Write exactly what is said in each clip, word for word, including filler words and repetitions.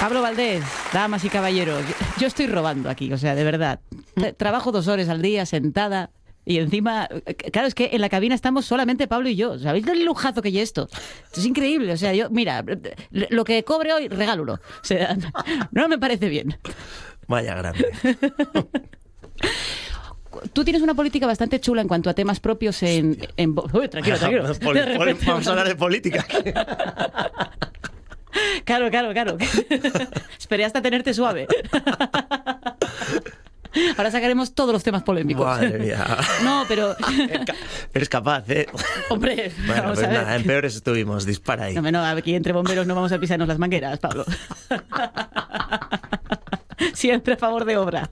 Pablo Valdés, damas y caballeros, yo estoy robando aquí, o sea, de verdad. Trabajo dos horas al día sentada y encima, claro, es que en la cabina estamos solamente Pablo y yo. ¿Sabéis el lujazo que hay esto? Esto es increíble, o sea, yo, mira, lo que cobre hoy, regálulo. O sea, no me parece bien. Vaya grande. Tú tienes una política bastante chula en cuanto a temas propios en... en... Uy, tranquilo, tranquilo. Pol, pol, vamos a hablar de política. Claro, claro, claro. Esperé hasta tenerte suave. Ahora sacaremos todos los temas polémicos. Madre mía. No, pero... Eres capaz, ¿eh? Hombre, bueno, vamos pues a ver. Nada, en peores estuvimos. Dispara ahí. No, no, aquí entre bomberos no vamos a pisarnos las mangueras, Pablo. Siempre a favor de obra.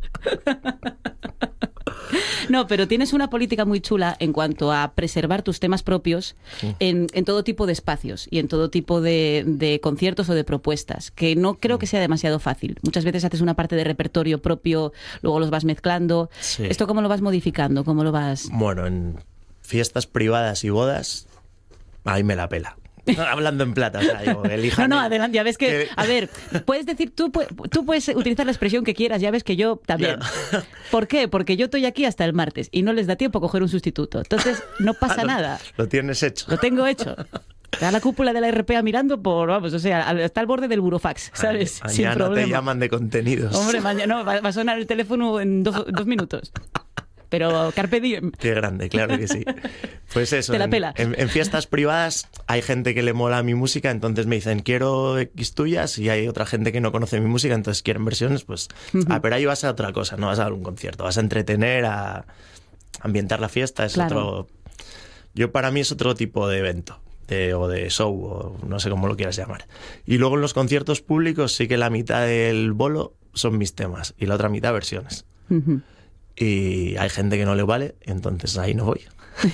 No, pero tienes una política muy chula en cuanto a preservar tus temas propios en, en todo tipo de espacios y en todo tipo de, de conciertos o de propuestas, que no creo que sea demasiado fácil. Muchas veces haces una parte de repertorio propio, luego los vas mezclando. Sí. ¿Esto cómo lo vas modificando? ¿Cómo lo vas...? Bueno, en fiestas privadas y bodas, ahí me la pela. Hablando en plata, o sea, digo, elijan. No, no, adelante, ya ves que, que... A ver, puedes decir, tú, tú puedes utilizar la expresión que quieras, ya ves que yo también. Claro. ¿Por qué? Porque yo estoy aquí hasta el martes y no les da tiempo a coger un sustituto. Entonces, no pasa ah, lo, nada. Lo tienes hecho. Lo tengo hecho. Está la cúpula de la R P A mirando por, vamos, o sea, está al borde del burofax, ¿sabes? Mañana Sin problema. te llaman de contenidos. Hombre, mañana no, va, va a sonar el teléfono en dos, dos minutos. Pero carpe diem. Qué grande, claro que sí. Pues eso, Te la en, pela. En, en fiestas privadas hay gente que le mola mi música, entonces me dicen, quiero X tuyas, y hay otra gente que no conoce mi música, entonces quieren versiones, pues... Uh-huh. Ah, pero ahí vas a otra cosa, no vas a dar un concierto, vas a entretener, a ambientar la fiesta, es claro. otro... Yo para mí es otro tipo de evento, de, o de show, o no sé cómo lo quieras llamar. Y luego en los conciertos públicos sí que la mitad del bolo son mis temas, y la otra mitad versiones. Uh-huh. Y hay gente que no le vale, entonces ahí no voy.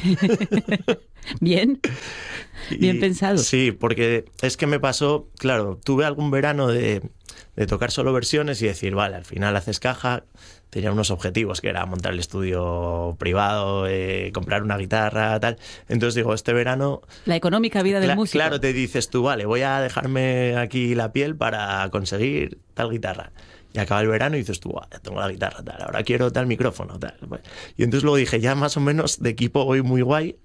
Bien, bien y, pensado. Sí, porque es que me pasó, claro, tuve algún verano de, de tocar solo versiones y decir, vale, al final haces caja. Tenía unos objetivos, que era montar el estudio privado, eh, comprar una guitarra, tal. Entonces digo, este verano... La económica vida del cl- músico. Claro, te dices tú, vale, voy a dejarme aquí la piel para conseguir tal guitarra. Y acaba el verano y dices tú, ya tengo la guitarra, tal, ahora quiero tal micrófono, tal. Y entonces luego dije, ya más o menos de equipo voy muy guay,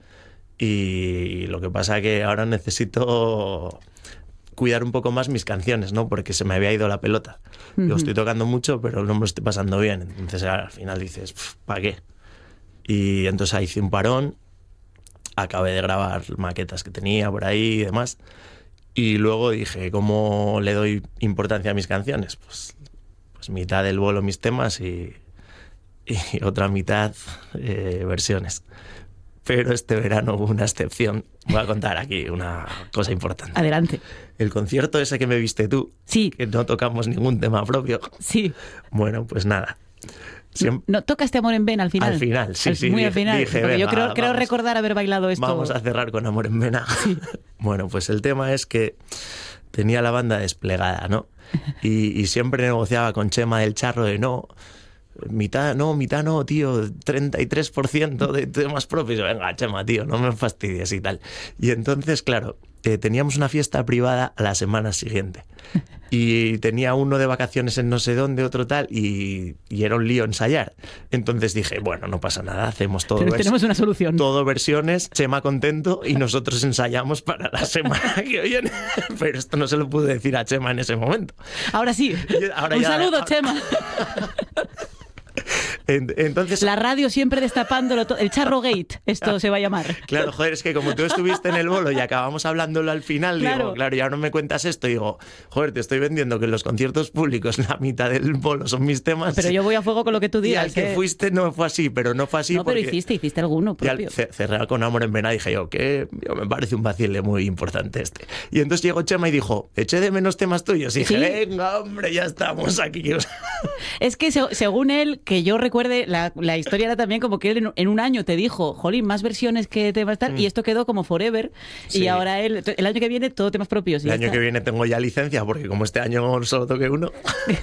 y lo que pasa es que ahora necesito cuidar un poco más mis canciones, ¿no? Porque se me había ido la pelota. Uh-huh. Yo estoy tocando mucho, pero no me lo estoy pasando bien. Entonces al final dices, ¿para qué? Y entonces ahí hice un parón, acabé de grabar maquetas que tenía por ahí y demás, y luego dije, ¿cómo le doy importancia a mis canciones? Pues... Pues mitad del bolo mis temas y, y otra mitad eh, versiones. Pero este verano hubo una excepción. Voy a contar aquí una cosa importante. Adelante. El concierto ese que me viste tú, sí. que no tocamos ningún tema propio. Sí. Bueno, pues nada. Siempre... No, no tocaste Amor en Vena al final. Al final, sí, al, sí. Muy dije, al final. Dije, Porque venga, yo creo, creo vamos, recordar haber bailado esto. Vamos a cerrar con Amor en Vena. Sí. Bueno, pues el tema es que tenía la banda desplegada, ¿no? Y, y siempre negociaba con Chema del Charro de no, mitad no, mitad no, tío, treinta y tres por ciento de temas propios. Venga, Chema, tío, no me fastidies y tal. Y entonces, claro, eh, teníamos una fiesta privada a la semana siguiente. Y tenía uno de vacaciones en no sé dónde, otro tal, y, y era un lío ensayar. Entonces dije, bueno, no pasa nada, hacemos todo. Pero tenemos una solución. Todo versiones, Chema contento, y nosotros ensayamos para la semana que viene. Pero esto no se lo pude decir a Chema en ese momento. Ahora sí. Ahora un ya, saludo, ahora... Chema. Entonces, la radio siempre destapándolo todo. El Charro Gate, esto se va a llamar. Claro, joder, es que como tú estuviste en el bolo y acabamos hablándolo al final, claro. digo, claro, ya no me cuentas esto, digo, joder, te estoy vendiendo que en los conciertos públicos la mitad del bolo son mis temas. Pero yo voy a fuego con lo que tú digas. Y al que ¿eh? fuiste no fue así, pero no fue así. No, pero porque... hiciste, hiciste alguno propio. Y al cerrar con Amor en Vena dije yo, que yo, me parece un vacile muy importante este. Y entonces llegó Chema y dijo, eché de menos temas tuyos. Y dije, ¿sí? venga, hombre, ya estamos aquí. Es que se, según él, que yo recuerdo recuerde, la, la historia era también como que él en, en un año te dijo, jolín, más versiones que temas tal, mm. y esto quedó como forever, sí. y ahora él, el año que viene todo temas propios. El año está. que viene tengo ya licencia, porque como este año solo toqué uno.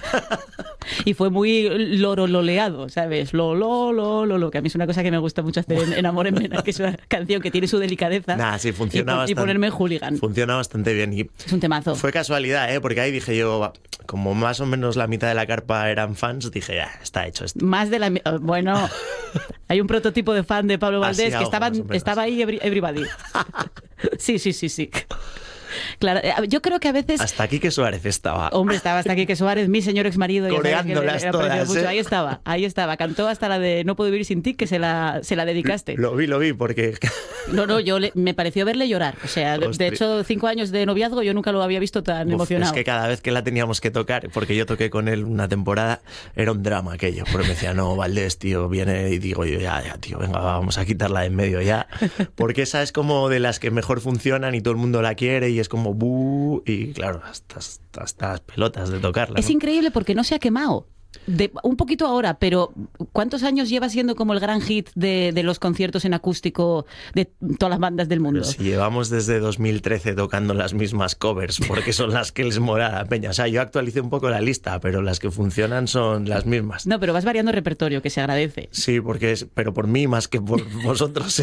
Y fue muy lorololeado, ¿sabes? Lo, lo, lo, lo, lo, que a mí es una cosa que me gusta mucho hacer en, en Amor en Vena, que es una canción que tiene su delicadeza. Nah, sí, funciona y, bastante. Y ponerme en hooligan. Funciona bastante bien. Y es un temazo. Fue casualidad, ¿eh? Porque ahí dije yo, como más o menos la mitad de la carpa eran fans, dije, ya, está hecho esto. Más de la... Bueno, hay un prototipo de fan de Pablo Valdés que estaba, estaba ahí everybody. Sí, sí, sí, sí. Claro, yo creo que a veces... Hasta Quique Suárez estaba. Hombre, estaba hasta Quique Suárez, mi señor exmarido. Coreándolas le, le todas, mucho. ¿eh? Ahí estaba, ahí estaba. Cantó hasta la de No puedo vivir sin ti, que se la, se la dedicaste. Lo vi, lo vi, porque... No, no, yo le, me pareció verle llorar. O sea, de, de hecho, cinco años de noviazgo yo nunca lo había visto tan Uf, emocionado. Es que cada vez que la teníamos que tocar, porque yo toqué con él una temporada, era un drama aquello. Porque me decía, no, Valdés, tío, viene, y digo yo, ya, ya, tío, venga, vamos a quitarla de en medio ya. Porque esa es como de las que mejor funcionan y todo el mundo la quiere y es como, buh, y claro, hasta, hasta, hasta las pelotas de tocarla. Es ¿no? increíble porque no se ha quemado. De, un poquito ahora, pero ¿cuántos años lleva siendo como el gran hit de, de los conciertos en acústico de todas las bandas del mundo? Pero si llevamos desde dos mil trece tocando las mismas covers, porque son las que les mola a la peña. O sea, yo actualicé un poco la lista, pero las que funcionan son las mismas. No, pero vas variando repertorio, que se agradece. Sí, porque es, pero por mí más que por vosotros.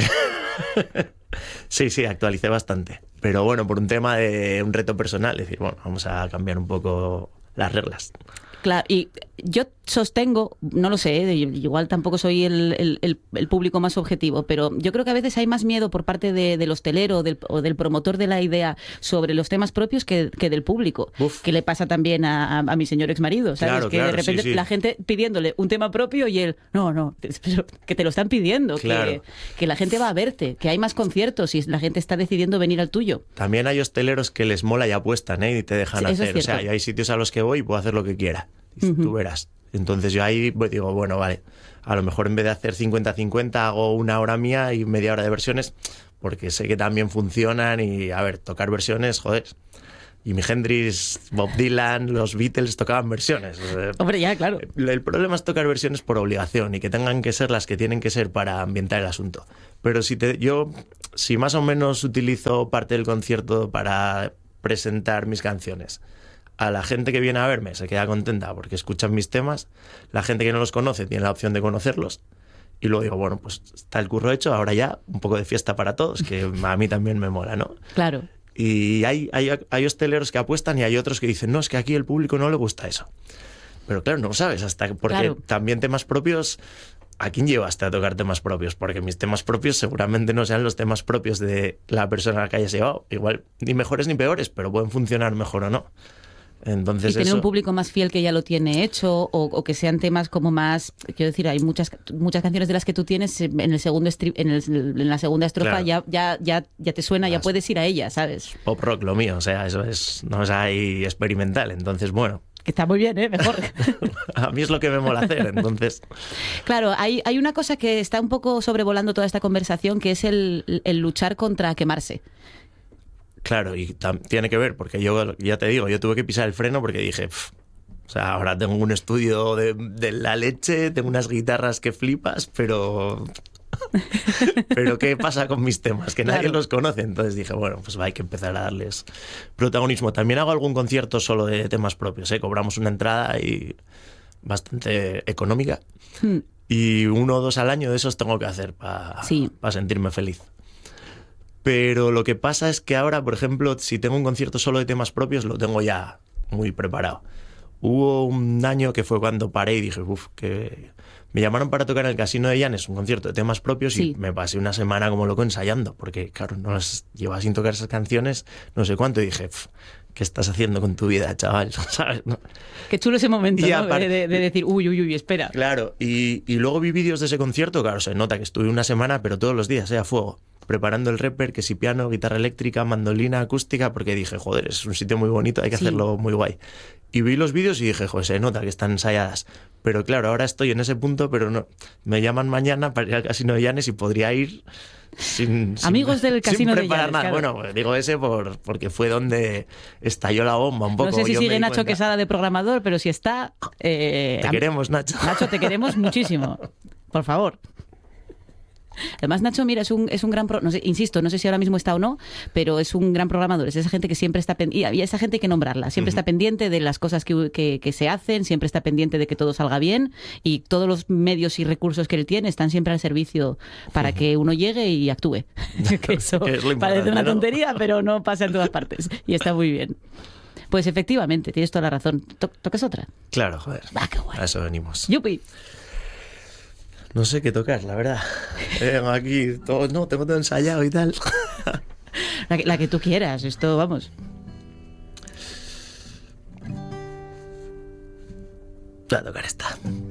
Sí, sí, actualicé bastante. Pero bueno, por un tema de un reto personal, es decir, bueno, vamos a cambiar un poco las reglas. Claro, y yo sostengo, no lo sé, igual tampoco soy el, el, el, el público más objetivo, pero yo creo que a veces hay más miedo por parte de, del hostelero o del, o del promotor de la idea sobre los temas propios que, que del público. Uf. Que le pasa también a, a, a mi señor exmarido, ¿sabes? Claro, que claro, de repente sí, sí. la gente pidiéndole un tema propio y él, no, no, que te lo están pidiendo, Claro. que, que la gente va a verte, que hay más conciertos y la gente está decidiendo venir al tuyo. También hay hosteleros que les mola y apuestan, ¿eh? Y te dejan Sí, eso es hacer. O sea, cierto. hay sitios a los que voy y puedo hacer lo que quiera. Y Ujú. tú verás. Entonces yo ahí pues, digo, bueno, vale, a lo mejor en vez de hacer cincuenta cincuenta hago una hora mía y media hora de versiones, porque sé que también funcionan y, a ver, tocar versiones, joder. Jimi Hendrix, Bob Dylan, los Beatles tocaban versiones. O sea, Hombre, ya, claro. el, el problema es tocar versiones por obligación y que tengan que ser las que tienen que ser para ambientar el asunto. Pero si te, yo, si más o menos utilizo parte del concierto para presentar mis canciones, a la gente que viene a verme se queda contenta porque escuchan mis temas, la gente que no los conoce tiene la opción de conocerlos y luego digo, bueno, pues está el curro hecho, ahora ya un poco de fiesta para todos, que a mí también me mola, ¿no? Claro. Y hay, hay, hay hosteleros que apuestan y hay otros que dicen, no, es que aquí el público no le gusta eso. Pero claro, no lo sabes, hasta porque Claro. también temas propios... ¿A quién llevaste a tocar temas propios? Porque mis temas propios seguramente no sean los temas propios de la persona a la que hayas llevado. Igual ni mejores ni peores, pero pueden funcionar mejor o no. Entonces Y tener eso... un público más fiel que ya lo tiene hecho, o, o que sean temas como más, quiero decir, hay muchas muchas canciones de las que tú tienes en el segundo estri- en, el, en la segunda estrofa Claro. ya, ya, ya, ya te suena, ya Las- puedes ir a ella, ¿sabes? Pop rock lo mío, o sea, eso es, no es ahí experimental. Entonces, bueno, Que está muy bien, ¿eh? Mejor. a mí es lo que me mola hacer, entonces... Claro, hay, hay una cosa que está un poco sobrevolando toda esta conversación, que es el, el luchar contra quemarse. Claro, y tam- tiene que ver, porque yo, ya te digo, yo tuve que pisar el freno porque dije, "Pff, o sea, ahora tengo un estudio de, de la leche, tengo unas guitarras que flipas, pero... pero ¿qué pasa con mis temas? Que nadie Claro. los conoce. Entonces dije, bueno, pues hay que empezar a darles protagonismo. También hago algún concierto solo de temas propios, ¿eh? Cobramos una entrada y bastante económica. Hmm. Y uno o dos al año de esos tengo que hacer para Sí. sentirme feliz. Pero lo que pasa es que ahora, por ejemplo, si tengo un concierto solo de temas propios, lo tengo ya muy preparado. Hubo un año que fue cuando paré y dije, uff, que... Me llamaron para tocar en el Casino de Llanes, un concierto de temas propios, Sí. y me pasé una semana como loco ensayando, porque, claro, no las llevaba sin tocar esas canciones no sé cuánto, y dije, "Pf, ¿qué estás haciendo con tu vida, chaval?" ¿Sabes? ¿No? Qué chulo ese momento, Y ¿no? aparte- de, de- de decir, uy, uy, uy, espera. Claro, y, y luego vi vídeos de ese concierto, claro, se nota que estuve una semana, pero todos los días, eh, a fuego, preparando el rapper, que si piano, guitarra eléctrica, mandolina, acústica, porque dije, joder, es un sitio muy bonito, hay que Sí. hacerlo muy guay. Y vi los vídeos y dije, joder, se nota que están ensayadas. Pero claro, ahora estoy en ese punto, pero no. Me llaman mañana para ir al Casino de Llanes y podría ir sin, Amigos sin, del Casino sin de preparar Llanes, nada. claro. Bueno, digo ese por, porque fue donde estalló la bomba un poco. No sé si Yo me sigue di Nacho cuenta. Quesada de programador, pero si está... eh, Te am- queremos, Nacho. Nacho, te queremos muchísimo. Por favor. Además, Nacho, mira, es un, es un gran... Pro, no sé, insisto, no sé si ahora mismo está o no, pero es un gran programador. Es esa gente que siempre está pendiente... Y esa gente hay que nombrarla. Siempre Ujú. está pendiente de las cosas que, que, que se hacen, siempre está pendiente de que todo salga bien y todos los medios y recursos que él tiene están siempre al servicio para que uno llegue y actúe. Que eso Que es lo importante, parece una ¿no? tontería, pero no pasa en todas partes. Y está muy bien. Pues efectivamente, tienes toda la razón. To- ¿Tocas otra? Claro, joder. Ah, qué guay. A eso venimos. ¡Yupi! No sé qué tocar, la verdad. Vengo aquí, todo, no, tengo todo ensayado y tal. La que, la que tú quieras, esto, vamos. Voy a tocar esta.